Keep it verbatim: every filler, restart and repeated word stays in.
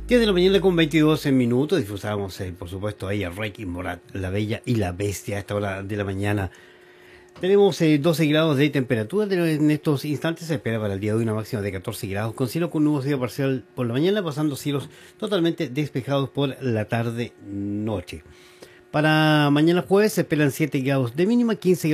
diez de la mañana con veintidós minutos. Disfrutábamos, eh, por supuesto, ahí a Reiki Morat, La Bella y la Bestia, a esta hora de la mañana. Tenemos eh, doce grados de temperatura. En estos instantes se espera para el día de hoy una máxima de catorce grados, con cielo con nubosidad parcial por la mañana, pasando cielos totalmente despejados por la tarde-noche. Para mañana jueves se esperan siete grados de mínima, quince grados